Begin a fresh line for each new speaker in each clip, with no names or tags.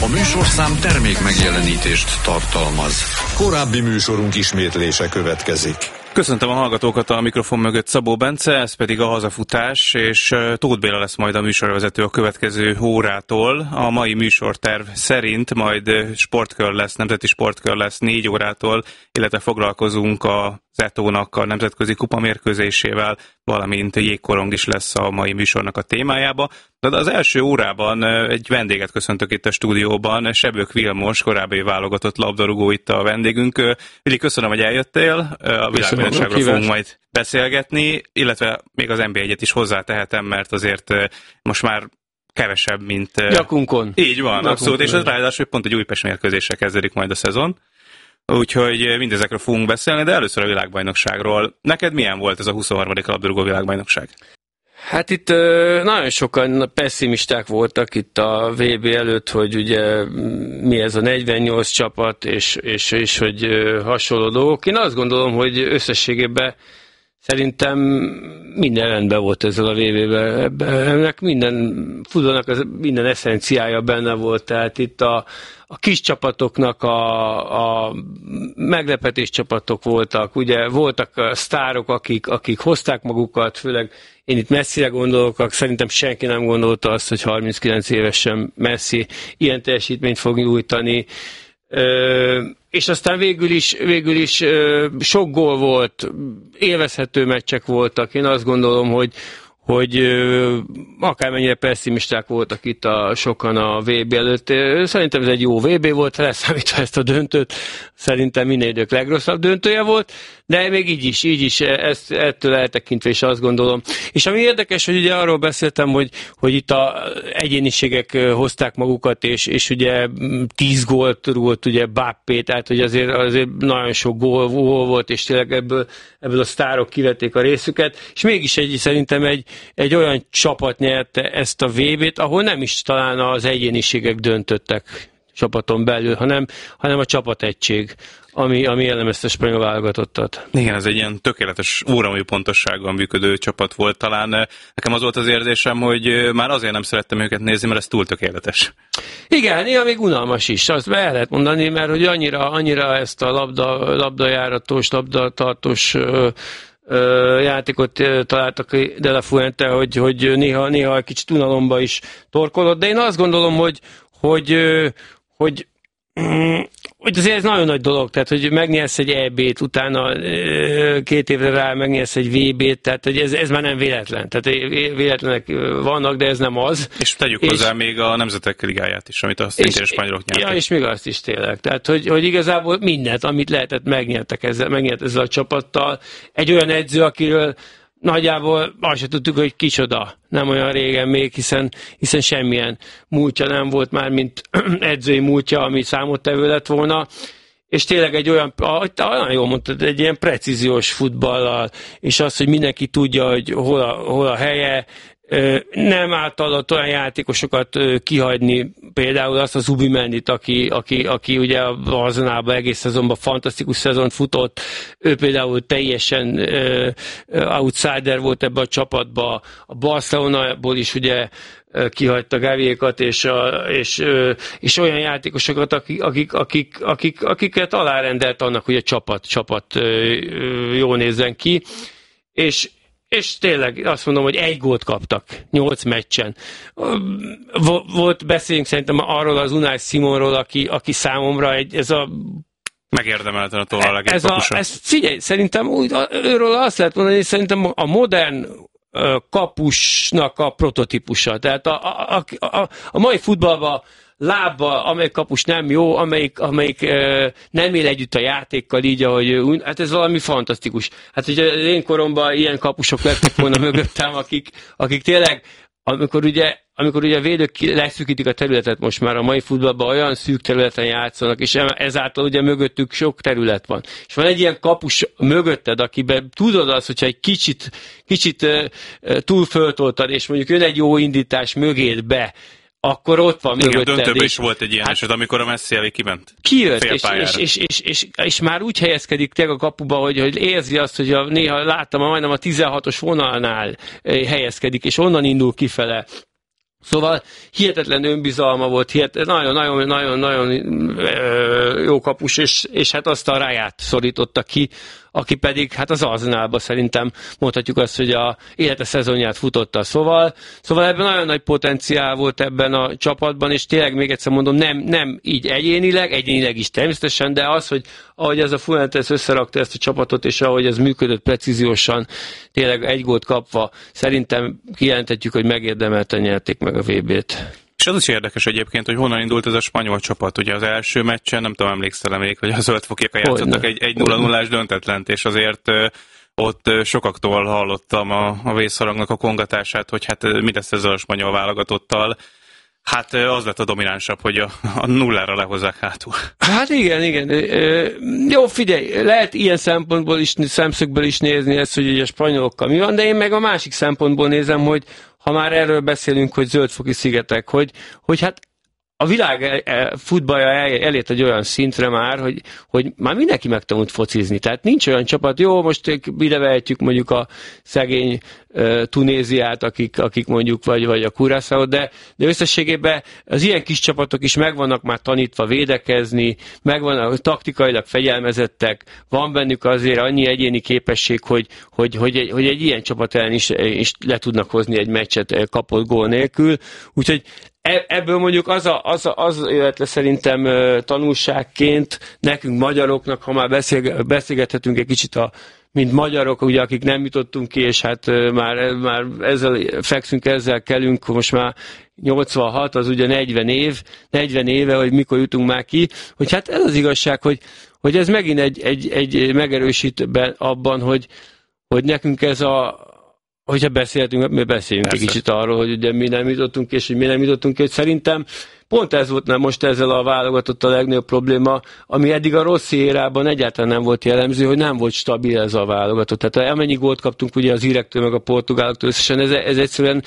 műsorszám termék megjelenítést tartalmaz. Korábbi műsorunk ismétlése következik.
Köszöntöm a hallgatókat, a mikrofon mögött Szabó Bence, ez pedig a hazafutás, és Tóth Béla lesz majd a műsorvezető a következő órától. A mai műsorterv szerint majd sportkör lesz, nemzeti sportkör lesz 4 órától, illetve foglalkozunk a Zetónak a nemzetközi kupamérkőzésével, valamint jégkorong is lesz a mai műsornak a témájába. De az első órában egy vendéget köszöntök itt a stúdióban, Sebők Vilmos, korábbi válogatott labdarúgó itt a vendégünk. Vili, köszönöm, hogy eljöttél, a világbajnokságról fogunk majd beszélgetni, illetve még az NB1-et is hozzátehetem, mert azért most már kevesebb, mint...
Gyakunkon.
Így van, abszolút, és ez ráadásul pont egy Újpest mérkőzéssel kezdődik majd a szezon. Úgyhogy mindezekről fogunk beszélni, de először a világbajnokságról. Neked milyen volt ez a 23. labdarúgó világbajnokság?
Hát itt nagyon sokan pessimisták voltak itt a VB előtt, hogy ugye mi ez a 48 csapat, és hogy hasonló dolgok. Én azt gondolom, hogy összességében szerintem minden rendben volt ezzel a VB-vel. Ennek minden futballnak minden eszenciája benne volt, tehát itt a kis csapatoknak a meglepetés csapatok voltak, ugye voltak sztárok, akik hozták magukat, főleg én itt Messire gondolok, szerintem senki nem gondolta azt, hogy 39 évesen Messi ilyen teljesítményt fog nyújtani, és aztán végül is sok gól volt, élvezhető meccsek voltak. Én azt gondolom, hogy akármennyire pessimisták voltak itt sokan a VB előtt. Szerintem ez egy jó VB volt, leszámítva ezt a döntőt. Szerintem minden idők legrosszabb döntője volt, de még így is ettől eltekintve is azt gondolom. És ami érdekes, hogy ugye arról beszéltem, hogy itt egyéniségek hozták magukat, és ugye 10 gólt rúgott ugye Bappé, tehát hogy azért nagyon sok gól volt, és tényleg ebből a sztárok kivették a részüket, és mégis szerintem egy olyan csapat nyerte ezt a VB-t, ahol nem is talán az egyéniségek döntöttek csapaton belül, hanem a csapategység, ami jellemezte a spanyol válogatottat.
Igen, ez egy ilyen tökéletes óramű pontossággal működő csapat volt. Talán nekem az volt az érzésem, hogy már azért nem szerettem őket nézni, mert ez túl tökéletes.
Igen, néha még unalmas is, azt el lehet mondani, mert hogy annyira ezt a labdajáratos, labdatartós játékot találtak De La Fuente, hogy néha egy kicsit unalomba is torkolott, de én azt gondolom, hogy azért ez nagyon nagy dolog, tehát hogy megnyersz egy EB-t, utána 2 évre rá megnyersz egy VB-t, tehát hogy ez már nem véletlen. Tehát véletlenek vannak, de ez nem az.
És tegyük hozzá még a Nemzetek Ligáját is, amit a szintén spanyolok nyertek.
Ja, és még azt is tényleg. Tehát, hogy igazából mindent, amit lehetett, megnyert ezzel a csapattal. Egy olyan edző, akiről nagyjából azt sem tudtuk, hogy kicsoda. Nem olyan régen még, hiszen semmilyen múltja nem volt már, mint edzői múltja, ami számottevő lett volna. És tényleg egy olyan, nagyon jól mondtad, egy ilyen precíziós futballal, és az, hogy mindenki tudja, hogy hol a helye, nem általad olyan játékosokat kihagyni, például azt az Zubimendit, aki ugye a Barcelonában egész szezonban fantasztikus szezont futott, ő például teljesen outsider volt ebbe a csapatba, a Barcelonából is ugye kihagyta Gaviékat, és olyan játékosokat, akiket alárendelt annak, hogy a csapat jól nézzen ki, és tényleg azt mondom, hogy 1 gólt kaptak 8 meccsen. Beszéljünk szerintem arról az Unai Simonról, aki számomra ez a...
Megérdemelten a tovább a legjobb kapusa.
Figyelj, szerintem őről azt lehet mondani, hogy szerintem a modern kapusnak a prototípusa. Tehát a mai futballban lábbal, amelyik kapus nem jó, amelyik nem él együtt a játékkal így, ahogy hát ez valami fantasztikus. Hát ugye az én koromban ilyen kapusok lettek volna mögöttem, akik tényleg, amikor ugye a védők leszűkítik a területet, most már a mai futballban olyan szűk területen játszanak, és ezáltal ugye mögöttük sok terület van. És van egy ilyen kapus mögötted, akiben tudod azt, hogyha egy kicsit túl föltoltad, és mondjuk jön egy jó indítás mögéd be, akkor ott van mögötted.
Igen, döntőben is volt egy ilyen eset, amikor a Messi elé kiment.
Kijött, és már úgy helyezkedik tényleg a kapuba, hogy érzi azt, hogy néha láttam, majdnem a 16-os vonalnál helyezkedik, és onnan indul kifele. Szóval hihetetlen önbizalma volt, nagyon-nagyon jó kapus, és hát azt a Ráját szorította ki, aki pedig hát az Arsenalban szerintem mondhatjuk azt, hogy a élete szezonját futotta. Szóval ebben nagyon nagy potenciál volt ebben a csapatban, és tényleg még egyszer mondom, nem így egyénileg is természetesen, de az, hogy ahogy ez a Fuentes összerakta ezt a csapatot, és ahogy ez működött precíziósan, tényleg egy gólt kapva, szerintem kijelenthetjük, hogy megérdemelten nyerték meg a VB-t.
És az is érdekes egyébként, hogy honnan indult ez a spanyol csapat. Ugye az első meccsen, nem tudom, emlékszel még, hogy a zöldfokiak játszottak egy 0-0-ás döntetlent, és azért ott sokaktól hallottam a vészharangnak a kongatását, hogy hát mit lesz ezzel a spanyol válogatottal. Hát az lett a dominánsabb, hogy a nullára lehozzák hátul.
Hát igen. Jó, figyelj, lehet ilyen szemszögből is nézni ezt, hogy a spanyolokkal mi van, de én meg a másik szempontból nézem, hogy ha már erről beszélünk, hogy zöldfoki szigetek, hogy hát a világ futballja elért egy olyan szintre már, hogy már mindenki megtanult focizni. Tehát nincs olyan csapat, jó, most ide vehetjük mondjuk a szegény Tunéziát, akik mondjuk, vagy a Curaçaót, de összességében az ilyen kis csapatok is megvannak már tanítva védekezni, megvannak taktikailag fegyelmezettek, van bennük azért annyi egyéni képesség, hogy egy ilyen csapat ellen is le tudnak hozni egy meccset kapott gól nélkül. Úgyhogy ebből mondjuk az jöhet le szerintem tanulságként nekünk magyaroknak, ha már beszélgethetünk egy kicsit mint magyarok, ugye, akik nem jutottunk ki, és hát már ezzel fekszünk, ezzel kelünk, most már 86, az ugye 40 éve, hogy mikor jutunk már ki, hogy hát ez az igazság, hogy ez megint egy megerősít abban, hogy nekünk ez hogyha beszélünk egy kicsit arról, hogy ugye mi nem jutottunk, és hogy mi nem jutottunk, és szerintem pont ez volt most ezzel a válogatott a legnagyobb probléma, ami eddig a rossz érában egyáltalán nem volt jellemző, hogy nem volt stabil ez a válogatott. Tehát amennyi gólt kaptunk ugye az írektől, meg a portugáloktól, összesen ez egyszerűen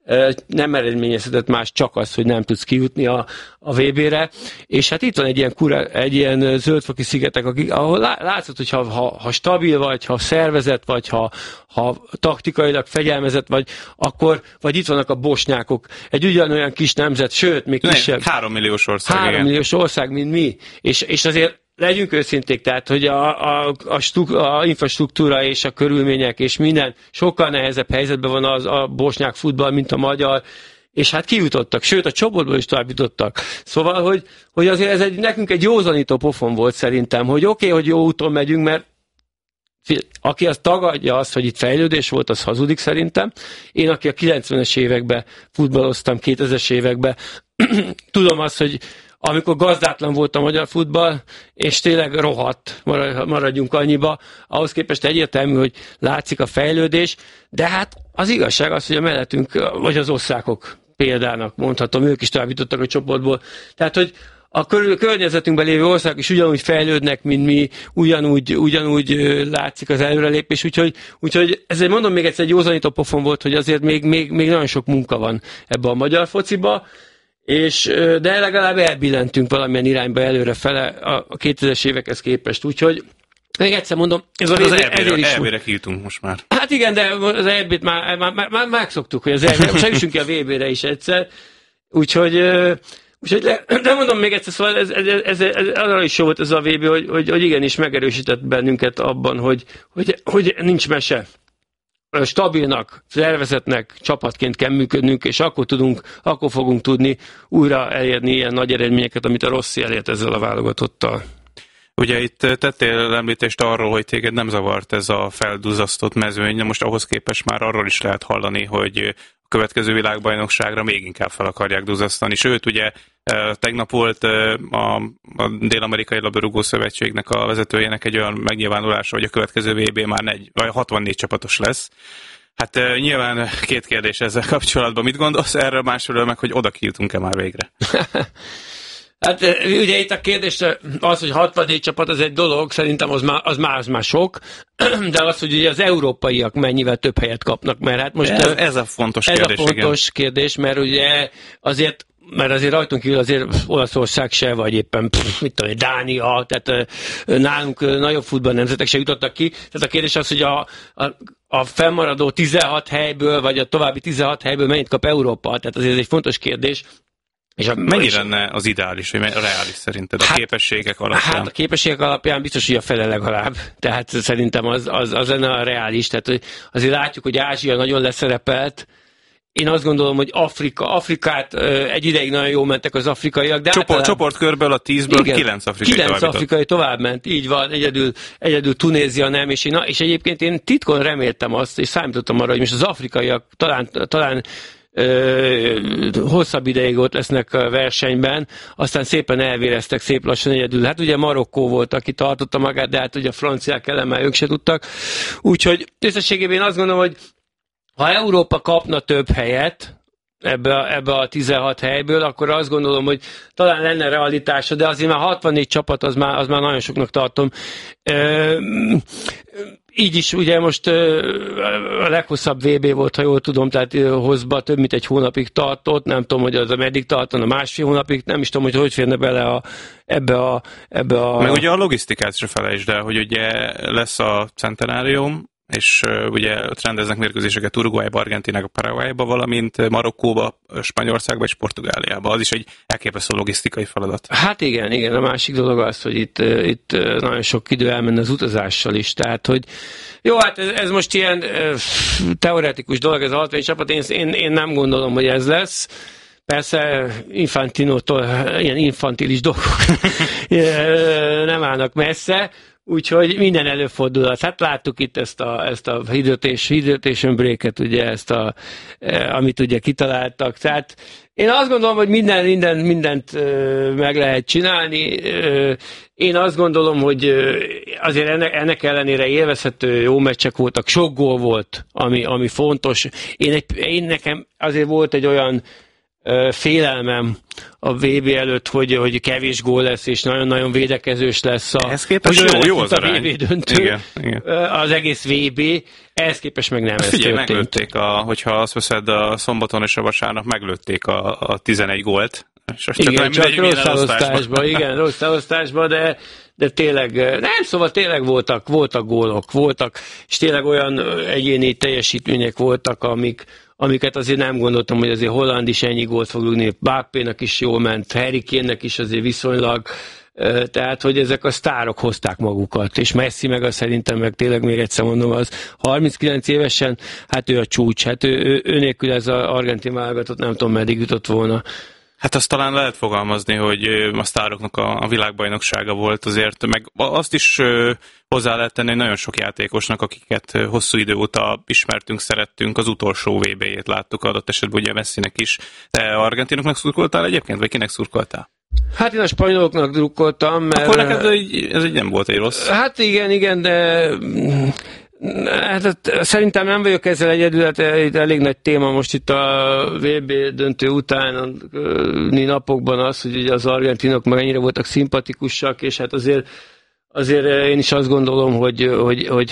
nem eredményezhetett más, csak az, hogy nem tudsz kijutni a VB-re, és hát itt van egy ilyen zöldfoki szigetek, ahol látszott, hogy ha stabil vagy, ha szervezett vagy, ha taktikailag fegyelmezett vagy itt vannak a bosnyákok, egy ugyanolyan kis nemzet, sőt, még kisebb.
3 milliós ország.
3 milliós ország, mint mi. És azért legyünk őszinték, tehát, hogy a infrastruktúra és a körülmények és minden sokkal nehezebb helyzetben van a bosnyák futball, mint a magyar, és hát kijutottak, sőt a csoportból is tovább jutottak. Szóval, hogy azért ez nekünk egy józanító pofon volt szerintem, hogy oké, hogy jó úton megyünk, mert aki azt tagadja azt, hogy itt fejlődés volt, az hazudik szerintem. Én, aki a 90-es években futballoztam, 2000-es években, tudom azt, hogy amikor gazdátlan volt a magyar futball, és tényleg rohadt, maradjunk annyiba, ahhoz képest egyértelmű, hogy látszik a fejlődés, de hát az igazság az, hogy a mellettünk, vagy az osztrákok példának mondhatom, ők is tovább jutottak a csoportból. Tehát, hogy a környezetünkben lévő országok is ugyanúgy fejlődnek, mint mi, ugyanúgy látszik az előrelépés, úgyhogy ez mondom még egyszer, egy józanító pofon volt, hogy azért még nagyon sok munka van ebbe a magyar fociba, de legalább elbillentünk valamilyen irányba előrefele a 2000-es évekhez képest, úgyhogy még egyszer mondom, ez a
EB-re kijutunk most már.
Hát igen, de az EB-t már megszoktuk, hogy az EB-re, most eljussunk ki a VB-re is egyszer, úgyhogy de mondom még egyszer, szóval ez arra is jó volt ez a VB, hogy igenis megerősített bennünket abban, hogy nincs mese. Stabilnak, szervezetnek, csapatként kell működnünk, és akkor fogunk tudni újra elérni ilyen nagy eredményeket, amit a Rossi elért ezzel a válogatottal.
Ugye itt tettél említést arról, hogy téged nem zavart ez a felduzzasztott mezőny, de most ahhoz képest már arról is lehet hallani, hogy a következő világbajnokságra még inkább fel akarják duzzasztani. Sőt, ugye tegnap volt a Dél-Amerikai Labdarúgó Szövetségnek a vezetőjének egy olyan megnyilvánulása, hogy a következő VB már 64 csapatos lesz. Hát nyilván két kérdés ezzel kapcsolatban. Mit gondolsz erről, másról meg, hogy oda kijutunk-e már végre?
Hát ugye itt a kérdés az, hogy 64 csapat az egy dolog, szerintem az már sok, de az, hogy ugye az európaiak mennyivel több helyet kapnak, mert hát most...
Ez a fontos kérdés,
Ez a fontos kérdés, mert ugye azért mert azért rajtunk kívül azért Olaszország se, vagy éppen mit tudom, Dánia, tehát nálunk nagyobb futballnemzetek se jutottak ki. Tehát a kérdés az, hogy a fennmaradó 16 helyből, vagy a további 16 helyből mennyit kap Európa? Tehát azért ez egy fontos kérdés.
Mennyi lenne az ideális, vagy reális szerinted a képességek alapján?
Hát a képességek alapján biztos, hogy a fele legalább. Tehát szerintem az lenne a reális. Tehát azért látjuk, hogy Ázsia nagyon leszerepelt. Én azt gondolom, hogy Afrikát egy ideig nagyon jól mentek az afrikaiak. De
csoportkörből a 10-ből 9 afrikai
9 afrikai továbbment, így van, egyedül Tunézia nem, és egyébként én titkon reméltem azt, és számítottam arra, hogy most az afrikaiak talán hosszabb ideig ott lesznek a versenyben, aztán szépen elvéreztek szép lassan egyedül. Hát ugye Marokkó volt, aki tartotta magát, de hát ugye a franciák ellen már ők se tudtak. Úgyhogy összességében én azt gondolom, hogy ha Európa kapna több helyet ebbe a 16 helyből, akkor azt gondolom, hogy talán lenne realitása, de azért már 64 csapat, az már nagyon soknak tartom. Így is ugye most a leghosszabb VB volt, ha jól tudom, tehát Hoszba több mint egy hónapig tartott, nem tudom, hogy az meddig tartana, másfél hónapig, nem is tudom, hogy férne bele ebbe a...
Meg ugye a logisztikát se felejtsd el, hogy ugye lesz a centenárium, és ugye ott rendeznek mérkőzéseket Uruguayba, Argentinába, Paraguayba, valamint Marokkóba, Spanyolországba és Portugáliába. Az is egy elképesztő logisztikai feladat.
Hát igen, a másik dolog az, hogy itt nagyon sok idő elmenne az utazással is, tehát hogy jó, hát ez most ilyen teoretikus dolog, ez a 60 csapat, én nem gondolom, hogy ez lesz. Persze Infantinótól ilyen infantilis dolgok nem állnak messze, úgyhogy minden előfordulhat. Hát láttuk itt ezt a hydration break-et, ugye amit ugye kitaláltak. Tehát én azt gondolom, hogy mindent meg lehet csinálni. Én azt gondolom, hogy azért ennek ellenére élvezhető jó meccsek voltak, sok gól volt, ami fontos. Nekem azért volt egy olyan félelmem a VB előtt, hogy kevés gól lesz, és nagyon-nagyon védekezős lesz
ehhez képest jó az arány.
VB döntő, igen. Az egész VB, ehhez képest meg nem ez történt.
Meglőtték, hogyha azt veszed a szombaton és a vasárnap, meglőttek a 11 gólt.
Igen, csak rossz elosztásban, de tényleg, szóval tényleg voltak gólok, és tényleg olyan egyéni teljesítmények voltak, amiket azért nem gondoltam, hogy azért Holland is ennyi gólt fog rúgni, Mbappénak is jól ment, Harry Kane-nek is azért viszonylag, tehát, hogy ezek a sztárok hozták magukat, és Messi meg azt szerintem, meg tényleg még egyszer mondom, az 39 évesen, hát ő a csúcs, hát ő nélkül ez az argentin válogatott nem tudom, meddig jutott volna.
Hát azt talán lehet fogalmazni, hogy a sztároknak a világbajnoksága volt azért, meg azt is hozzá lehet tenni, hogy nagyon sok játékosnak, akiket hosszú idő óta ismertünk, szerettünk, az utolsó VB-jét láttuk adott esetben, ugye Messinek is. Te argentinoknak szurkoltál egyébként, vagy kinek szurkoltál?
Hát én a spanyoloknak drukkoltam, mert...
Akkor neked ez így nem volt egy rossz. Hát
igen, de... Hát, szerintem nem vagyok ezzel egyedül, hát elég nagy téma most itt a VB döntő utáni napokban az, hogy ugye az argentinok meg ennyire voltak szimpatikusak, és hát azért én is azt gondolom, hogy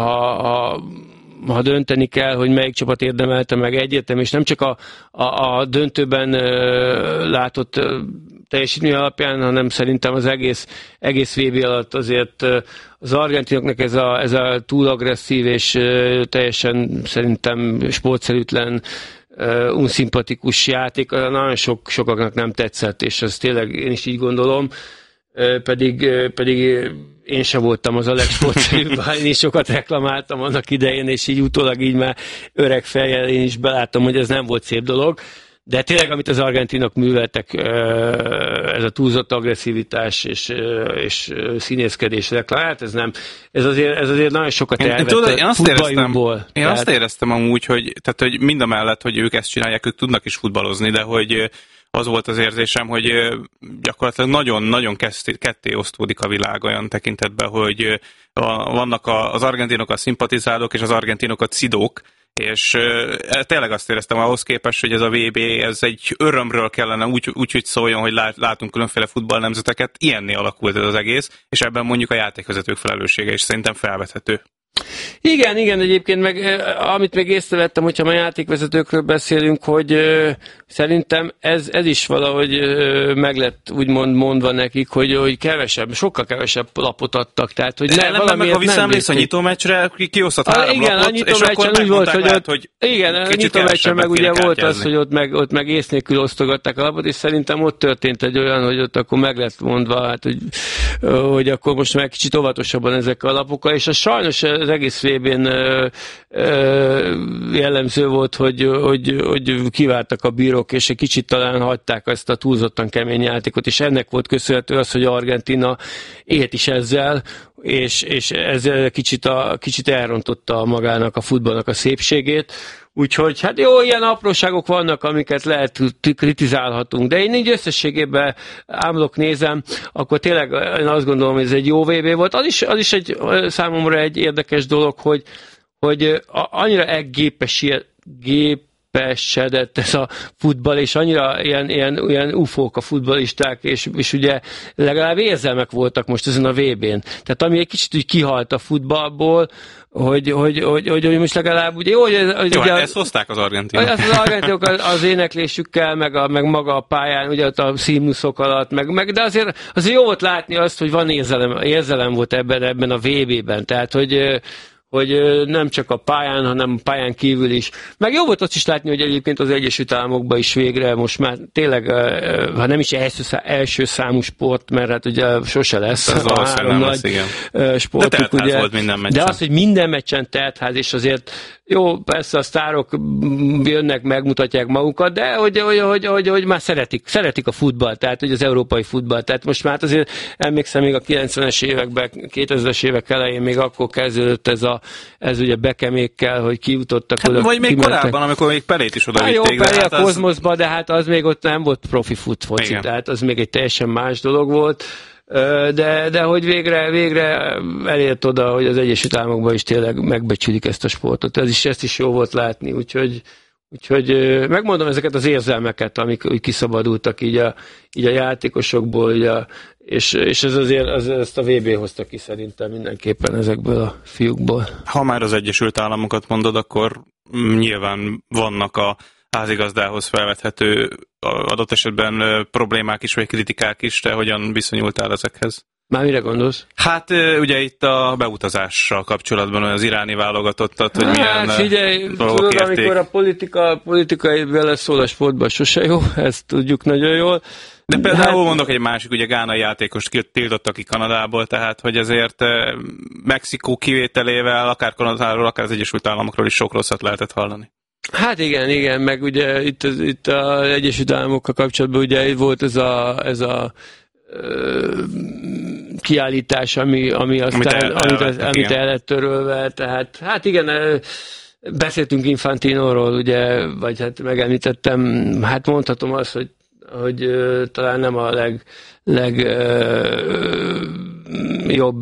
ha dönteni kell, hogy melyik csapat érdemelte meg egyértelmű, és nem csak a döntőben látott teljesítmény alapján, hanem szerintem az egész VB alatt azért az argentinoknak ez a túl agresszív és teljesen szerintem sportszerűtlen, unszimpatikus játék, nagyon sokaknak nem tetszett, és ez tényleg én is így gondolom, pedig én sem voltam az a legsportszerűbb, én is sokat reklamáltam annak idején, és így utólag így már öreg fejjel én is beláttam, hogy ez nem volt szép dolog. De tényleg, amit az argentinok műveltek, ez a túlzott agresszivitás és színészkedés reklám, ez azért nagyon sokat elvett a futballjukból.
Én azt éreztem amúgy, hogy mind a mellett, hogy ők ezt csinálják, ők tudnak is futballozni, de hogy az volt az érzésem, hogy gyakorlatilag nagyon-nagyon ketté osztódik a világ olyan tekintetben, hogy vannak az argentinok a szimpatizálók, és az argentinok a cidók, és tényleg azt éreztem ahhoz képest, hogy ez a VB, ez egy örömről kellene úgy szóljon, hogy látunk különféle futballnemzeteket, ilyenné alakult ez az egész, és ebben mondjuk a játékvezetők felelőssége is szerintem felvethető.
Igen, egyébként meg amit még észrevettem, hogyha a játékvezetőkről beszélünk, hogy szerintem ez is valahogy meg lett úgymond mondva nekik, hogy sokkal kevesebb lapot adtak. Tehát, hogy
meg ha visszaemléksz a nyitómeccsre, kiosztott 3 lapot, és akkor megmondták hogy
igen, a nyitómeccsen meg ugye volt az, hogy ott meg ész nélkül osztogatták a lapot, és szerintem ott történt egy olyan, hogy ott akkor meg lett mondva, hát, hogy akkor most meg kicsit óvatosabban ezekkel a lapokkal, és az sajnos az egész VB-n jellemző volt, hogy kiváltak a bírók, és egy kicsit talán hagyták ezt a túlzottan kemény játékot, és ennek volt köszönhető az, hogy Argentína élt is ezzel, és ezzel kicsit elrontotta magának a futballnak a szépségét. Úgyhogy hát jó, ilyen apróságok vannak, amiket lehet kritizálhatunk, de én így összességében ámlok nézem, akkor tényleg én azt gondolom, hogy ez egy jó VB volt. Az is számomra egy érdekes dolog, hogy annyira gépesedett ez a futball, és annyira ilyen ufók a futballisták, és ugye legalább érzelmek voltak most ezen a VB-n. Tehát ami egy kicsit úgy kihalt a futballból, hogy most legalább ugye jó,
ugye, ezt hozták az argentinok.
Az argentinok az éneklésükkel, meg maga a pályán, ugye a színuszok alatt, meg de azért jó volt látni azt, hogy van érzelem volt ebben a VB-ben, tehát hogy nem csak a pályán, hanem a pályán kívül is. Meg jó volt azt is látni, hogy egyébként az Egyesült Államokban is végre most már tényleg, ha nem is első számú sport, mert hát ugye sose lesz
ez
a három nagy sportuk.
De ugye, volt minden meccsen.
De az, hogy minden meccsen teltház, és azért jó, persze a sztárok jönnek, megmutatják magukat, de hogy már szeretik a futballt, tehát hogy az európai futballt. Tehát most már azért emlékszem még a 90-es években, 2000-es évek elején még akkor kezdődött ez ugye Bekemékkel, hogy kijutottak oda.
Vagy még korábban, amikor még Pelét is oda vitték.
Jó, Pelé a Kozmoszba, de hát az még ott nem volt profi foci, tehát az még egy teljesen más dolog volt. De hogy végre elért oda, hogy az Egyesült Államokban is tényleg megbecsülik ezt a sportot. Ezt is jó volt látni, úgyhogy megmondom ezeket az érzelmeket, amik úgy kiszabadultak így a játékosokból, és ez azért ezt a VB hozta ki szerintem mindenképpen ezekből a fiúkból.
Ha már az Egyesült Államokat mondod, akkor nyilván vannak a házigazdához felvethető adott esetben problémák is, vagy kritikák is, te hogyan viszonyultál ezekhez?
Már mire gondolsz?
Hát ugye itt a beutazással kapcsolatban az iráni válogatottat, hogy milyen
figyelj, tudod, érték. Amikor a politikai beleszól a sportban, sose jó, ezt tudjuk nagyon jól.
De például mondok egy másik, ugye gánai játékost tiltottak ki Kanadából, tehát hogy ezért Mexikó kivételével, akár Kanadáról, akár az Egyesült Államokról is sok rosszat lehetett hallani.
Hát igen, meg ugye itt az Egyesült Államokkal kapcsolatban ugye volt ez a kiállítás, amit el lett törölve, tehát hát igen, beszéltünk Infantinóról, ugye, vagy hát megemlítettem, hát mondhatom azt, hogy talán nem a legjobb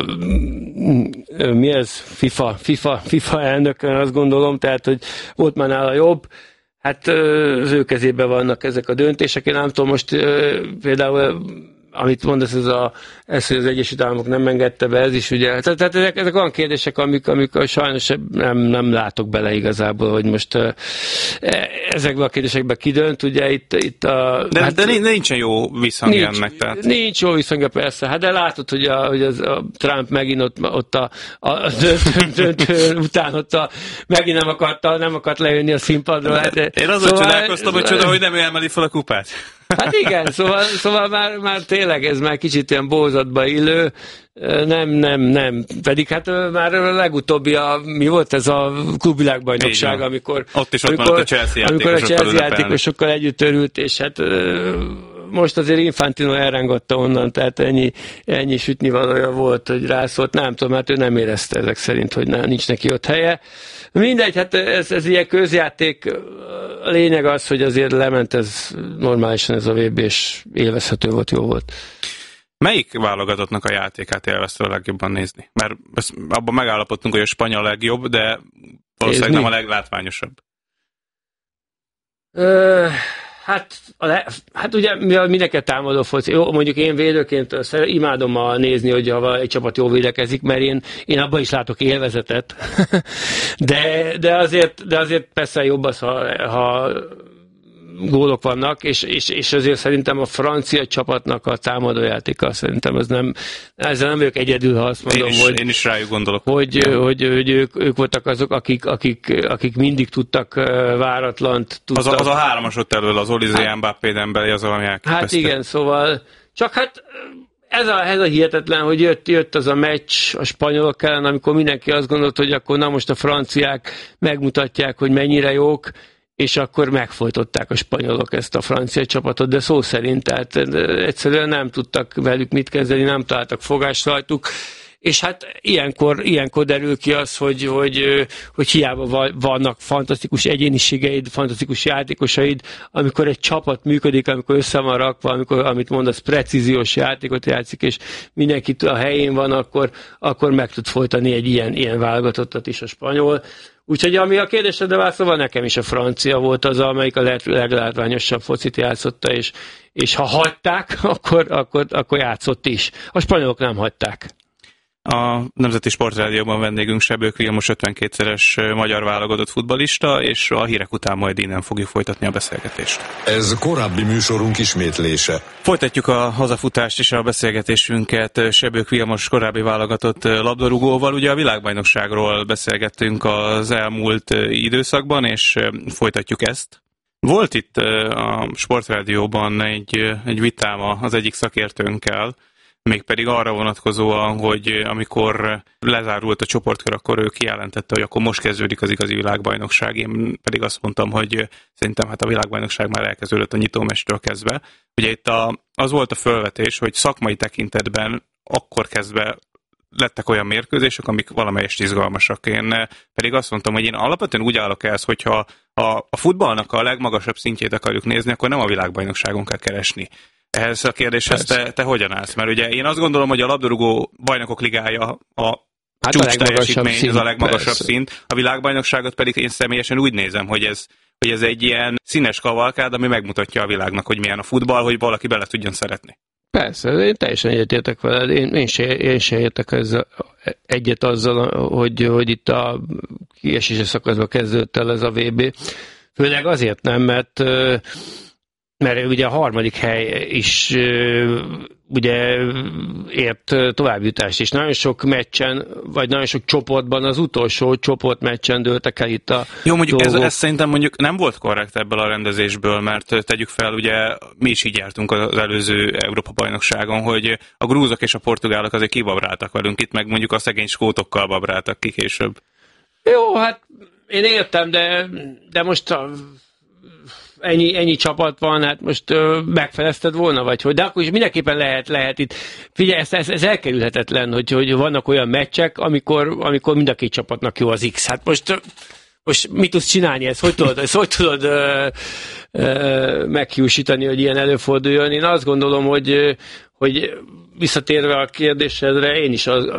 mi ez? FIFA elnök, azt gondolom, tehát, hogy volt már nála jobb. Hát az ő kezében vannak ezek a döntések. Én nem tudom, most például amit mondasz, ez, hogy az Egyesült Államok nem engedte be, ez is ugye, tehát ezek olyan kérdések, amik sajnos nem látok bele igazából, hogy most ezekben a kérdésekben kidönt, ugye itt a...
De nincsen jó visszhangja ennek, tehát...
Nincs jó visszhangja, persze, hát de látod, hogy a Trump megint ott a döntő után megint nem akart lejönni a színpadról. Hát,
én azon csodálkoztam, hogy hogy nem emeli fel a kupát.
Hát igen, szóval már tényleg ez már kicsit ilyen bózatba illő, nem, pedig hát már a legutóbbi mi volt ez a klubvilágbajnokság, amikor
a Chelsea
játékosokkal együtt örült, és hát most azért Infantino elrángatta onnan, tehát ennyi sütnivalója volt, hogy rászólt, nem tudom, hát ő nem érezte ezek szerint, hogy nincs neki ott helye. Mindegy, hát ez ilyen közjáték, a lényeg az, hogy azért lement ez normálisan ez a VB, és élvezhető volt, jó volt.
Melyik válogatottnak a játékát élvezte a legjobban nézni? Mert abban megállapodtunk, hogy a spanyol legjobb, de valószínűleg nem a leglátványosabb.
Hát ugye mindenki támadó foci. Jó, mondjuk én védőként imádom nézni, hogy ha egy csapat jól védekezik, mert én abban is látok élvezetet. de azért persze jobb az, ha gólok vannak, és azért szerintem a francia csapatnak a támadójátéka, szerintem ezzel nem vagyok egyedül, ha azt mondom,
én is rájuk gondolok.
Hogy ők voltak azok, akik mindig tudtak váratlant.
Az a 3-as ott elől, az Olizé, Mbappé, Dembélé, az valami elképesztő.
Hát igen, szóval csak ez a hihetetlen, hogy jött az a meccs a spanyolok ellen, amikor mindenki azt gondolt, hogy akkor most a franciák megmutatják, hogy mennyire jók, és akkor megfojtották a spanyolok ezt a francia csapatot, de szó szerint, tehát egyszerűen nem tudtak velük mit kezdeni, nem találtak fogást rajtuk, és hát ilyenkor derül ki az, hogy hiába vannak fantasztikus egyéniségeid, fantasztikus játékosaid, amikor egy csapat működik, amikor össze van rakva, amikor, amit mondasz, precíziós játékot játszik, és mindenki a helyén van, akkor meg tud folytani egy ilyen válogatottat is a spanyol. Úgyhogy ami a kérdésedre válaszolva, nekem is a francia volt az, amelyik a leglátványosabb focit játszotta, és ha hagyták, akkor játszott is. A spanyolok nem hagyták.
A Nemzeti Sportrádióban vendégünk Sebők Vilmos 52-szeres magyar válogatott futballista, és a hírek után majd innen fogjuk folytatni a beszélgetést.
Ez korábbi műsorunk ismétlése.
Folytatjuk a hazafutást és a beszélgetésünket Sebők Vilmos korábbi válogatott labdarúgóval. Ugye a világbajnokságról beszélgettünk az elmúlt időszakban, és folytatjuk ezt. Volt itt a Sportrádióban egy vitám az egyik szakértőnkkel, mégpedig arra vonatkozóan, hogy amikor lezárult a csoportkör, akkor ő kijelentette, hogy akkor most kezdődik az igazi világbajnokság. Én pedig azt mondtam, hogy szerintem hát a világbajnokság már elkezdődött a nyitómecstől kezdve. Ugye itt az volt a felvetés, hogy szakmai tekintetben akkor kezdve lettek olyan mérkőzések, amik valamelyest izgalmasak. Én pedig azt mondtam, hogy én alapvetően úgy állok ehhez, hogyha a futballnak a legmagasabb szintjét akarjuk nézni, akkor nem a világbajnokságon kell keresni. Ehhez a kérdéshez te hogyan állsz? Mert ugye én azt gondolom, hogy a labdarúgó bajnokok ligája a csúcs teljesítmény, ez a legmagasabb szint. A világbajnokságot pedig én személyesen úgy nézem, hogy ez egy ilyen színes kavalkád, ami megmutatja a világnak, hogy milyen a futball, hogy valaki bele tudjon szeretni.
Persze, én teljesen egyetértek veled. Én se értek egyet azzal, hogy itt a kiesési szakaszban kezdődött el ez a VB. Főleg azért nem, mert ugye a harmadik hely is ugye ért továbbjutást is. Nagyon sok meccsen, vagy nagyon sok csoportban az utolsó csoportmeccsen dőltek el itt a
Jó, mondjuk ez szerintem mondjuk nem volt korrekt ebből a rendezésből, mert tegyük fel, ugye mi is így jártunk az előző Európa-bajnokságon, hogy a grúzok és a portugálok azért kibabráltak velünk, itt meg mondjuk a szegény skótokkal babráltak ki később.
Jó, hát én értem, de most ennyi csapat van, hát most megfelezted volna, vagy hogy? De akkor is mindenképpen lehet itt. Figyelj, ez elkerülhetetlen, hogy vannak olyan meccsek, amikor mind a két csapatnak jó az X. Hát most mit tudsz csinálni ezt? Hogy tudod meghiúsítani, hogy ilyen előforduljon? Én azt gondolom, hogy visszatérve a kérdésedre, én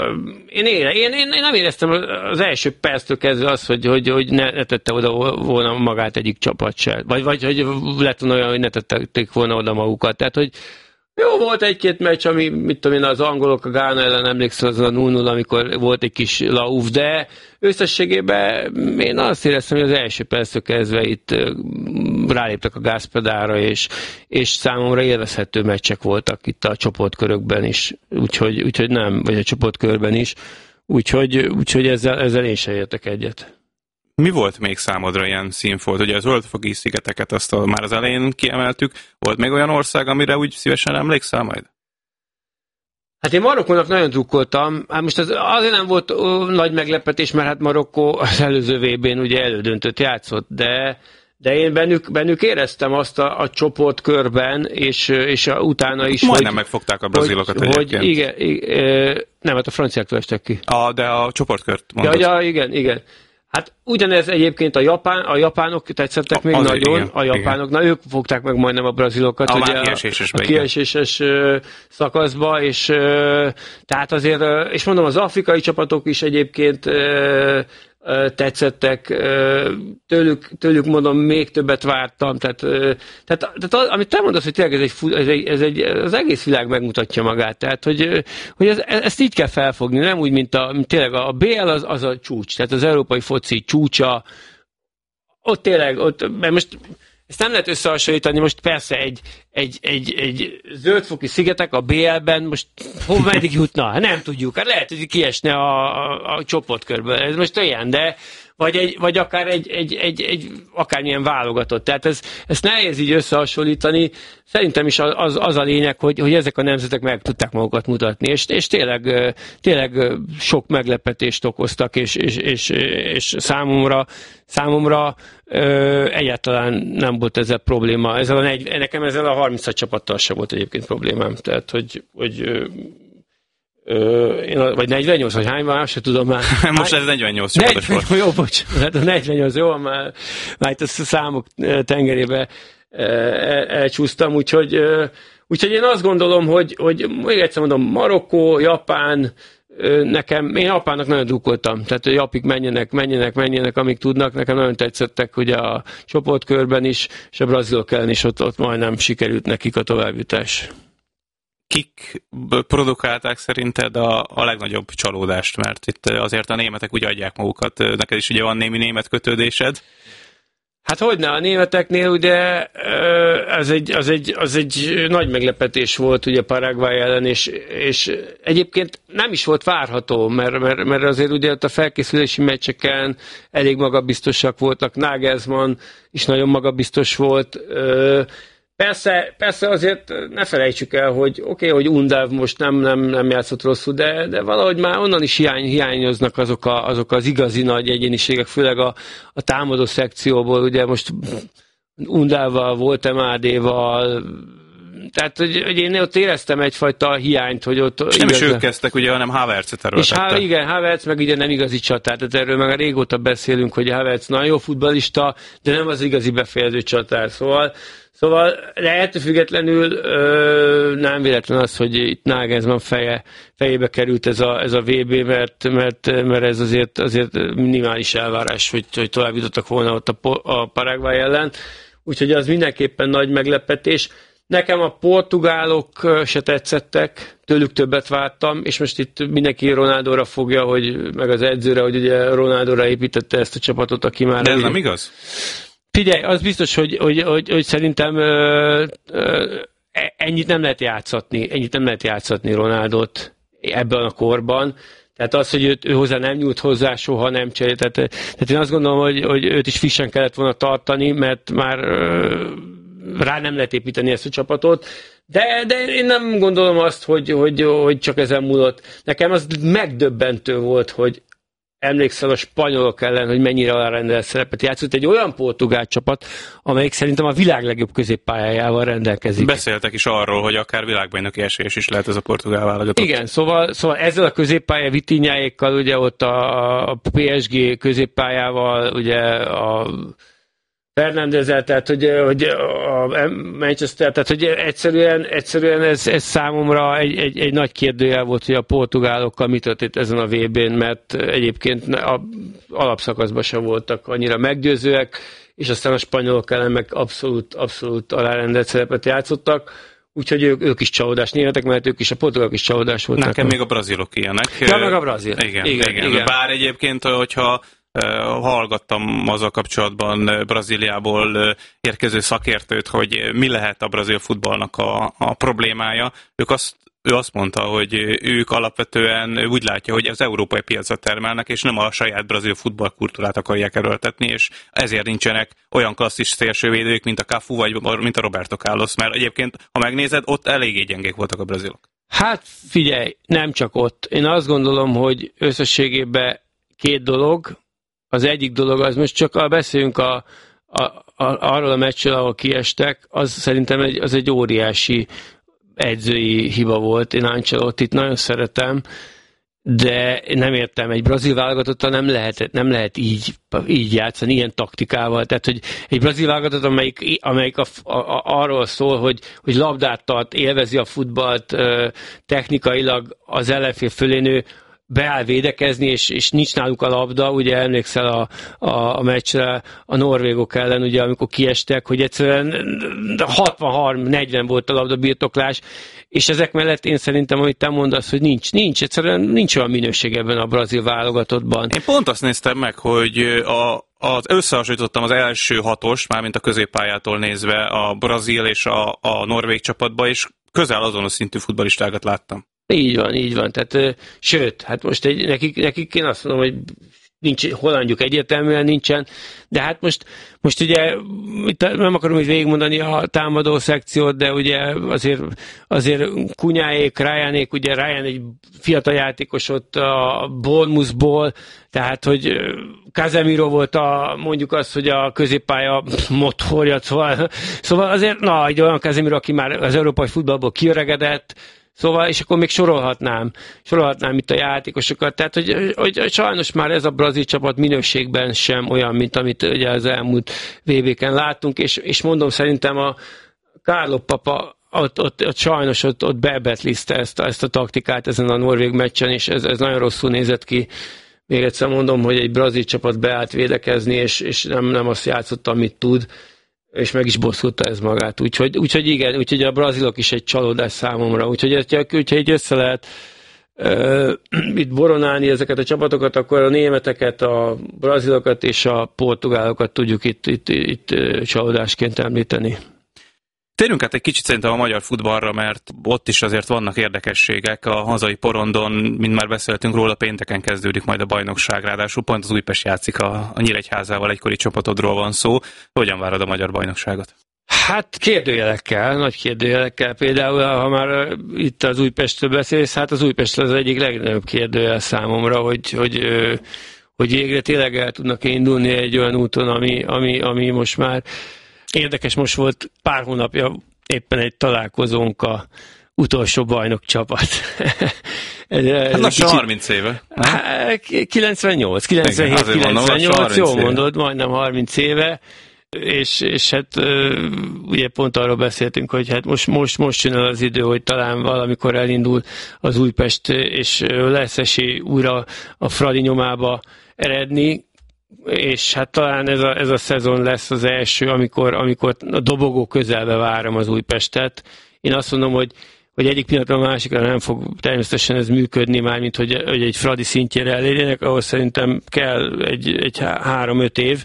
nem éreztem az első perctől kezdve azt, hogy ne tette oda volna magát egyik csapat se. Vagy hogy lett olyan, hogy ne tették volna oda magukat. Tehát, hogy jó, volt egy-két meccs, ami, mit tudom én, az angolok a Gána ellen emlékszel, az a 0-0, amikor volt egy kis lauf, de összességében én azt éreztem, hogy az első perctől kezdve itt ráléptek a gázpedára, és számomra élvezhető meccsek voltak itt a csoportkörökben is, úgyhogy nem, vagy a csoportkörben is, úgyhogy ezzel én sem értek egyet.
Mi volt még számodra ilyen színfolt? Ugye az Zöld-foki szigeteket azt már az elején kiemeltük. Volt még olyan ország, amire úgy szívesen emlékszel majd?
Hát én Marokkónak nagyon drukkoltam. Hát most azért nem volt nagy meglepetés, mert hát Marokkó az előző VB-n ugye elődöntőt játszott, de én bennük éreztem azt a csoportkörben, és utána is,
majdnem megfogták a brazilokat egyébként.
Igen, nem, hát a franciáktól estek ki.
De a csoportkört mondod.
Ja, igen. Hát ugyanez egyébként a japánok tetszettek még nagyon, igen, a japánok, igen. Na ők fogták meg majdnem a brazilokat ugye a kieséses szakaszba, és tehát azért, és mondom, az afrikai csapatok is egyébként tetszettek, tőlük mondom, még többet vártam, tehát amit te mondasz, hogy tényleg az egész világ megmutatja magát, tehát hogy ezt így kell felfogni, nem úgy, mint tényleg a BL az a csúcs, tehát az európai foci csúcsa, ott tényleg, mert most ezt nem lehet összehasonlítani, most persze egy zöldfoki szigetek a BL-ben, most hova meddig jutna? Hát nem tudjuk, hát lehet, hogy kiesne a csoportkörből, ez most olyan, de vagy akár egy akármilyen válogatott. Tehát ezt nehéz így összehasonlítani. Szerintem is az a lényeg, hogy ezek a nemzetek meg tudták magukat mutatni, és tényleg sok meglepetést okoztak, és számomra egyáltalán nem volt ezzel probléma. Nekem ezzel a 30 csapattal sem volt egyébként problémám. Tehát, hogy vagy 48, vagy hány van, se tudom már.
Most ez 48 csapatos volt.
Jó, bocs, hát a 48, jó, már itt a számok tengerébe elcsúsztam, úgyhogy én azt gondolom, hogy még egyszer mondom, Marokkó, Japán, én Japánnak nagyon drukkoltam, tehát a japik menjenek, amíg tudnak, nekem nagyon tetszettek ugye a csoportkörben is, és a brazilok ellen is ott majdnem sikerült nekik a továbbjutás.
Kik produkálták szerinted a legnagyobb csalódást? Mert itt azért a németek úgy adják magukat. Neked is ugye van némi német kötődésed?
Hát hogyne, a németeknél ugye az egy nagy meglepetés volt ugye Paraguay ellen, és egyébként nem is volt várható, mert azért ugye ott a felkészülési meccseken elég magabiztosak voltak, Nagelsmann is nagyon magabiztos volt. Persze azért ne felejtsük el, hogy hogy Undav most nem játszott rosszul, de valahogy már onnan is hiányoznak azok az igazi nagy egyéniségek, főleg a támadó szekcióból, ugye most Undavval, Voltemádéval, tehát hogy én ott éreztem egyfajta hiányt, hogy ott...
És nem is ők kezdtek, ugye, hanem Havertzet erőltette. És
igen, Havertz meg ugye nem igazi csatár, tehát erről már régóta beszélünk, hogy Havertz nagyon jó futballista, de nem az igazi befejező csatár, Szóval, de ettől függetlenül nem véletlen az, hogy itt Nagelsmann fejébe került ez a VB, mert ez azért minimális elvárás, hogy tovább jutottak volna ott a Paraguay ellen. Úgyhogy az mindenképpen nagy meglepetés. Nekem a portugálok se tetszettek, tőlük többet vártam, és most itt mindenki Ronaldóra fogja, meg az edzőre, hogy ugye Ronaldóra építette ezt a csapatot, aki már...
De ez nem igaz?
Figyelj, az biztos, hogy szerintem ennyit nem lehet játszatni Ronaldot ebben a korban. Tehát az, hogy ő hozzá nem nyújt hozzá, soha nem cserélt. Tehát én azt gondolom, hogy őt is frissen kellett volna tartani, mert már rá nem lehet építeni ezt a csapatot. De én nem gondolom azt, hogy csak ezen múlott. Nekem az megdöbbentő volt, hogy emlékszel a spanyolok ellen, hogy mennyire alárendelt szerepet játszott egy olyan portugál csapat, amelyik szerintem a világ legjobb középpályájával rendelkezik.
Beszéltek is arról, hogy akár világbajnoki esélyes is lehet ez a portugál válogatott.
Igen, szóval ezzel a középpálya Vitinháékkal, ugye ott a PSG középpályával, ugye a Fernandezzel, tehát hogy a Manchester, tehát hogy egyszerűen ez számomra egy nagy kérdőjel volt, hogy a portugálokkal mit történt ezen a VB-n, mert egyébként alapszakaszban sem voltak annyira meggyőzőek, és aztán a spanyolok ellen meg abszolút alárendelt szerepet játszottak, úgyhogy ők is csalódás németek, mert ők is, a portugálok is csalódás voltak.
Nekem még a brazilok ilyenek.
Ja, meg a brazil.
Igen. Bár egyébként, hogyha hallgattam azzal kapcsolatban Brazíliából érkező szakértőt, hogy mi lehet a brazil futballnak a problémája. Ő azt mondta, hogy ők alapvetően úgy látja, hogy az európai piacra termelnek, és nem a saját brazil futballkultúrát akarják erőltetni, és ezért nincsenek olyan klasszis szélsővédők, mint a Cafu, vagy mint a Roberto Carlos, mert egyébként, ha megnézed, ott eléggé gyengék voltak a brazilok. Hát figyelj, nem csak ott. Én azt gondolom, hogy összességében két dolog. Az egyik dolog, az most csak beszéljünk arról a meccsről, ahol kiestek, az szerintem egy óriási edzői hiba volt. Én Ancelottit nagyon szeretem, de nem értem, egy brazil válogatottal nem lehet így játszani, ilyen taktikával. Tehát, hogy egy brazil válogatott, amelyik arról szól, hogy labdát tart, élvezi a futballt, technikailag az ellenfél fölé nő,
beáll védekezni, és nincs náluk a labda, ugye emlékszel a meccsre a norvégok ellen, ugye amikor kiestek, hogy egyszerűen 63-40 volt a labda birtoklás, és ezek mellett én szerintem, amit te mondasz, hogy egyszerűen nincs olyan minőség ebben a brazil válogatottban.
Én pont azt néztem meg, hogy összehasonlítottam az első hatost, mármint a középpályától nézve a brazil és a norvég csapatba, és közel azonos szintű futballistákat láttam.
Így van. Tehát, sőt, hát most nekik én azt mondom, hogy nincs, hollandjuk egyértelműen nincsen, de hát most ugye nem akarom így végigmondani a támadó szekciót, de ugye azért Kunyáék, Ryanék, ugye Ryan egy fiatal játékos ott a Bournemouthból, tehát hogy Casemiro volt mondjuk azt, hogy a középpálya motorja, szóval azért egy olyan Casemiro, aki már az európai futballból kiöregedett, szóval, és akkor még sorolhatnám itt a játékosokat, tehát hogy sajnos már ez a brazil csapat minőségben sem olyan, mint amit ugye az elmúlt VB-ken láttunk, és mondom, szerintem a Carlo Papa ott sajnos ott bebetlizte ezt a taktikát ezen a norvég meccsen, és ez nagyon rosszul nézett ki. Még egyszer mondom, hogy egy brazil csapat beállt védekezni, és nem azt játszott, amit tud, és meg is bosszulta ez magát. Úgyhogy igen, úgyhogy a brazilok is egy csalódás számomra. Úgyhogy össze lehet itt boronálni ezeket a csapatokat, akkor a németeket, a brazilokat és a portugálokat tudjuk itt csalódásként említeni.
Térjünk át egy kicsit szerintem a magyar futballra, mert ott is azért vannak érdekességek. A hazai porondon, mint már beszéltünk róla, pénteken kezdődik majd a bajnokság, ráadásul pont az Újpest játszik a Nyíregyházával, egykori csapatodról van szó. Hogyan várod a magyar bajnokságot?
Hát nagy kérdőjelekkel. Például, ha már itt az Újpestről beszélsz, hát az Újpest az egyik legnagyobb kérdőjel számomra, hogy végre tényleg el tudnak indulni egy olyan úton, ami most már érdekes. Most volt pár hónapja éppen egy találkozónk a utolsó bajnok csapat.
Hát lassan 30 éve.
98, jól mondod, majdnem 30 éve. És hát ugye pont arról beszéltünk, hogy hát most jön el az idő, hogy talán valamikor elindul az Újpest, és lesz esély újra a Fradi nyomába eredni, és hát talán ez a szezon lesz az első, amikor a dobogó közelbe várom az Újpestet. Én azt mondom, hogy egyik pillanatban a másikra nem fog természetesen ez működni, mármint hogy egy Fradi szintjére elérjenek, ahhoz szerintem kell egy 3-5 év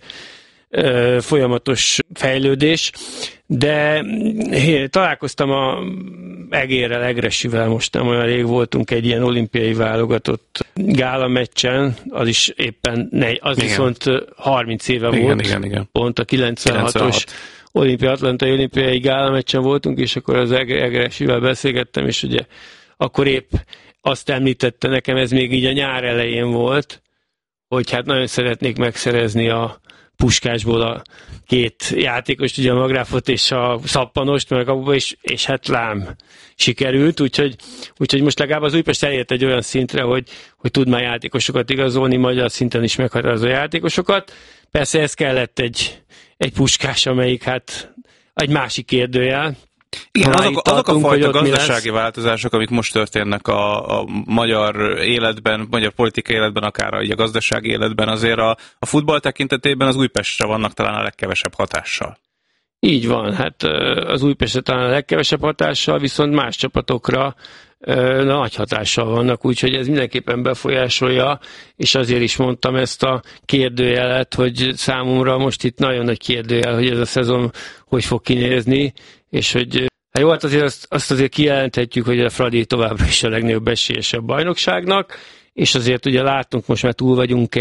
folyamatos fejlődés, de találkoztam a Egérrel, Egresszivel, most nem olyan rég voltunk egy ilyen olimpiai válogatott gála meccsen, az is éppen, viszont 30 éve volt, igen. Pont a 96-os atlantai olimpiai gála meccsen voltunk, és akkor az Egresszivel beszélgettem, és ugye akkor épp azt említette nekem, ez még így a nyár elején volt, hogy hát nagyon szeretnék megszerezni a Puskásból a két játékost, ugye a Magráfot és a Szappanost, meg abba is, és hát lám sikerült, úgyhogy most legalább az Újpest elért egy olyan szintre, hogy tud már játékosokat igazolni, magyar szinten is meghatározó játékosokat. Persze ez kellett egy Puskás, amelyik hát egy másik kérdőjel.
Igen, azok a fajta gazdasági változások, amik most történnek a magyar életben, magyar politikai életben, akár a gazdasági életben, azért a futball tekintetében az Újpestre vannak talán a legkevesebb hatással.
Így van, hát az Újpestre talán a legkevesebb hatással, viszont más csapatokra nagy hatással vannak, úgyhogy ez mindenképpen befolyásolja, és azért is mondtam ezt a kérdőjelet, hogy számomra most itt nagyon nagy kérdőjel, hogy ez a szezon hogy fog kinézni, és hogy hát jó, hát azt azért kijelenthetjük, hogy a Fradi továbbra is a legnagyobb esélyese a bajnokságnak, és azért ugye látunk, most már túl vagyunk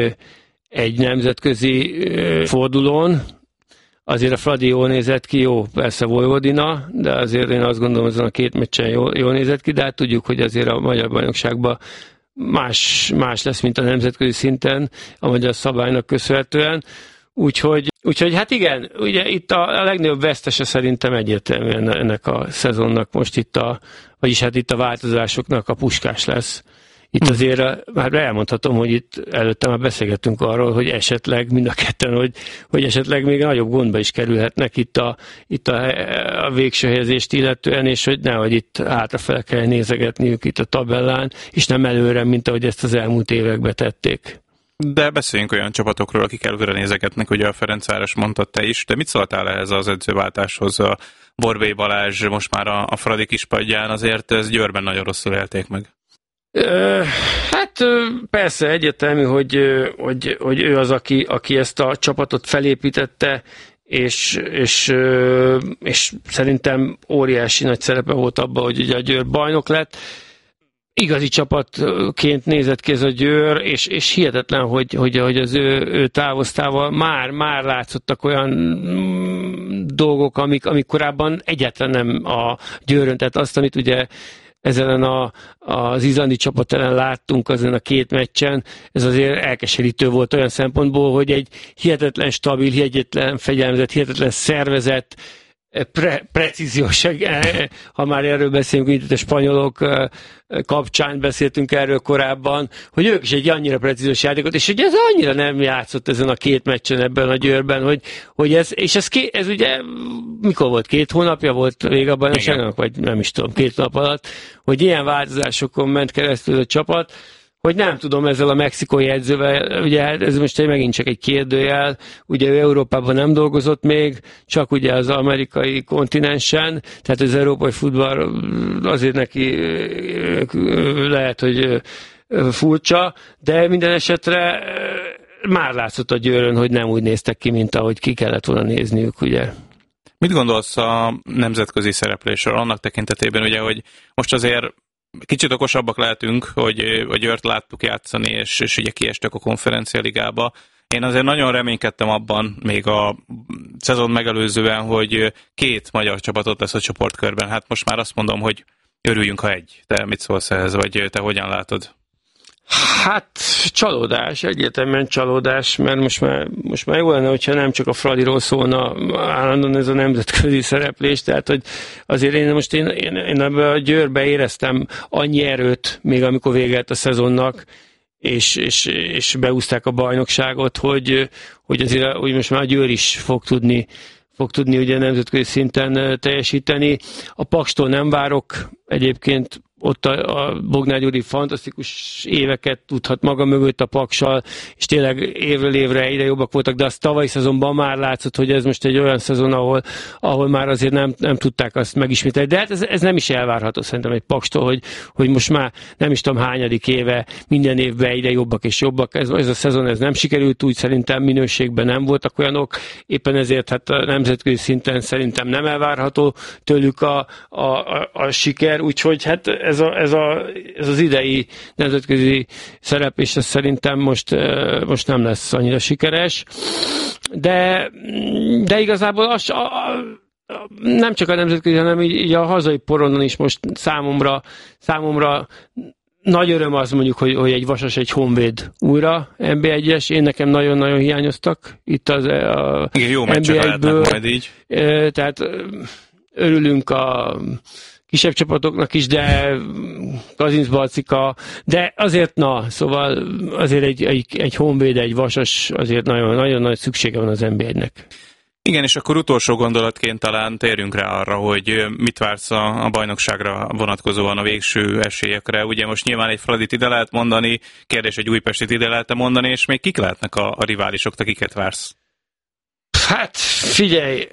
egy nemzetközi fordulón, azért a Fradi jól nézett ki, jó, persze Vojvodina, de azért én azt gondolom, hogy azon a két meccsen jól nézett ki, de hát tudjuk, hogy azért a magyar bajnokságban más lesz, mint a nemzetközi szinten, a magyar szabálynak köszönhetően. Úgyhogy hát igen, ugye itt a legnagyobb vesztese szerintem egyértelműen ennek a szezonnak most itt a változásoknak a Puskás lesz. Itt azért már elmondhatom, hogy itt előtte már beszélgettünk arról, hogy esetleg mind a ketten, hogy esetleg még nagyobb gondba is kerülhetnek itt a végső helyezést illetően, és hogy nehogy itt hátrafele kell nézegetniük itt a tabellán, és nem előre, mint ahogy ezt az elmúlt években tették.
De beszéljünk olyan csapatokról, akik előre nézegetnek, ugye a Ferencváros mondtad te is, de mit szóltál ehhez az edzőváltáshoz? A Borbély Balázs most már a Fradi kispadján, azért ez Győrben nagyon rosszul élték meg.
Hát persze egyértelmű, hogy ő az, aki ezt a csapatot felépítette, és szerintem óriási nagy szerepe volt abban, hogy ugye a Győr bajnok lett. Igazi csapatként nézett ki ez a Győr, és hihetetlen, hogy az ő távoztával már látszottak olyan dolgok, amik korábban egyáltalán nem a Győrön, tehát azt, amit ugye ezen az izlandi csapat ellen láttunk azon a két meccsen, ez azért elkeserítő volt olyan szempontból, hogy egy hihetetlen stabil, hihetetlen fegyelmezett, hihetetlen szervezet, precíziós, ha már erről beszélünk, mint a spanyolok kapcsán beszéltünk erről korábban, hogy ők is egy annyira precíziós játékot, és ugye ez annyira nem játszott ezen a két meccsen ebben a Győrben, hogy ez ugye mikor volt? 2 hónapja volt még a bajnokságnak, vagy nem is tudom, 2 nap alatt, hogy ilyen változásokon ment keresztül a csapat, hogy nem tudom, ezzel a mexikói edzővel, ugye ez most megint csak egy kérdőjel, ugye ő Európában nem dolgozott még, csak ugye az amerikai kontinensen, tehát az európai futball azért neki lehet, hogy furcsa, de minden esetre már látszott a Győrön, hogy nem úgy néztek ki, mint ahogy ki kellett volna nézniük, ugye.
Mit gondolsz a nemzetközi szereplésről annak tekintetében, ugye, hogy most azért kicsit okosabbak lehetünk, hogy a Győrt láttuk játszani, és ugye kiestek a konferencialigába. Én azért nagyon reménykedtem abban, még a szezon megelőzően, hogy 2 magyar csapatot lesz a csoportkörben. Hát most már azt mondom, hogy örüljünk, ha egy. Te mit szólsz ehhez, vagy te hogyan látod?
Hát csalódás, egyértelműen csalódás, mert most már jó lenne, hogyha nem csak a Fradiról szólna állandóan ez a nemzetközi szereplés, tehát hogy azért én ebben a Győrbe éreztem annyi erőt, még amikor véget a szezonnak, és beúzták a bajnokságot, hogy azért hogy most már a Győr is fog tudni ugye nemzetközi szinten teljesíteni. A Pakstól nem várok egyébként, ott a Bognár Gyuri fantasztikus éveket tudhat maga mögött a Paksal, és tényleg évről évre egyre jobbak voltak, de az tavalyi szezonban már látszott, hogy ez most egy olyan szezon, ahol már azért nem tudták azt megismételni. De hát ez nem is elvárható szerintem egy Pakstól, hogy most már nem is tudom hányadik éve, minden évben egyre jobbak és jobbak. Ez a szezon ez nem sikerült, úgy szerintem minőségben nem voltak olyanok, éppen ezért hát a nemzetközi szinten szerintem nem elvárható tőlük a siker, úgyhogy hát ez az idei nemzetközi szereplés szerintem most nem lesz annyira sikeres, de igazából nem csak a nemzetközi, hanem így a hazai poronon is most számomra nagy öröm az mondjuk, hogy egy Vasas, egy Honvéd újra NB1-es, én nekem nagyon-nagyon hiányoztak itt az
jó meccsek lehetnek majd így.
Tehát örülünk a kisebb csapatoknak is, de Kazinc Balcika, de azért szóval azért egy Honvéd, egy Vasas azért nagyon nagy szüksége van az NB1-nek.
Igen, és akkor utolsó gondolatként talán térjünk rá arra, hogy mit vársz a bajnokságra vonatkozóan a végső esélyekre. Ugye most nyilván egy Fradit ide lehet mondani, kérdés, egy Újpestit ide lehet mondani, és még kik lehetnek a riválisok, te kiket vársz?
Hát figyelj,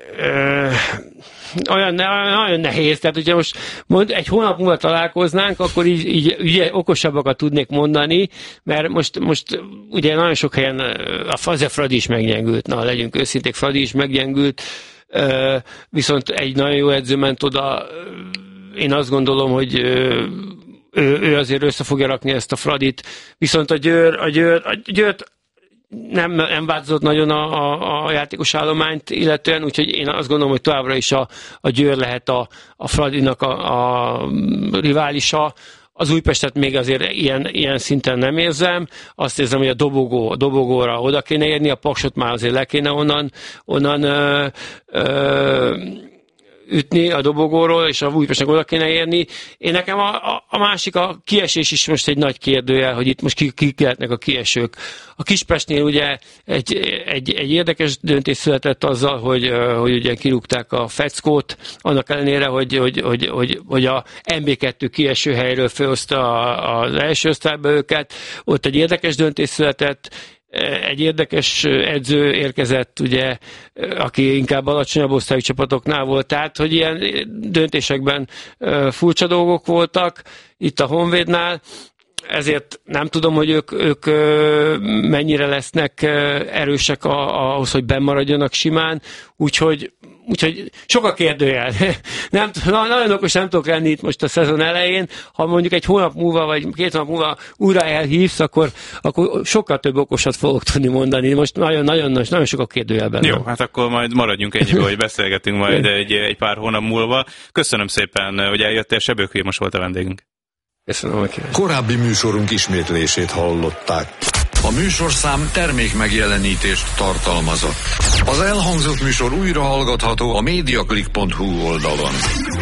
olyan nehéz, tehát ugye most egy hónap múlva találkoznánk, akkor így okosabbakat tudnék mondani, mert most ugye nagyon sok helyen a Fradi is meggyengült, legyünk őszinték, Fradi is meggyengült, viszont egy nagyon jó edző ment oda, én azt gondolom, hogy ő azért össze fogja rakni ezt a Fradit, viszont a Győrt nem változott nagyon a játékos állományt illetően, úgyhogy én azt gondolom, hogy továbbra is a Győr lehet a Fradinak a riválisa. Az Újpestet még azért ilyen szinten nem érzem. Azt érzem, hogy a dobogóra oda kéne érni, a Paksot már azért le kéne onnan ütni a dobogóról, és a Újpestnek oda kéne érni. Én nekem a másik, a kiesés is most egy nagy kérdőjel, hogy itt most kik lehetnek a kiesők. A Kispestnél ugye egy érdekes döntés született azzal, hogy ugye kirúgták a Feckót, annak ellenére, hogy a MB2 kieső helyről felhozta az első osztályba őket. Ott egy érdekes döntés született, egy érdekes edző érkezett, ugye, aki inkább alacsonyabb osztályú csapatoknál volt, tehát, hogy ilyen döntésekben furcsa dolgok voltak itt a Honvédnál, ezért nem tudom, hogy ők mennyire lesznek erősek ahhoz, hogy bennmaradjanak simán, úgyhogy sok a kérdőjel. Nagyon okos nem tudok lenni itt most a szezon elején. Ha mondjuk egy hónap múlva, vagy 2 hónap múlva újra elhívsz, akkor sokkal több okosat fogok tudni mondani. Most nagyon sok a kérdőjel benne.
Jó, hát akkor majd maradjunk ennyibe, hogy beszélgetünk majd egy pár hónap múlva. Köszönöm szépen, hogy eljöttél, Sebők Vilmos volt a vendégünk.
Köszönöm.
Korábbi műsorunk ismétlését hallották.
A műsorszám termék megjelenítést tartalmazott. Az elhangzott műsor újra hallgatható a mediaclick.hu oldalon.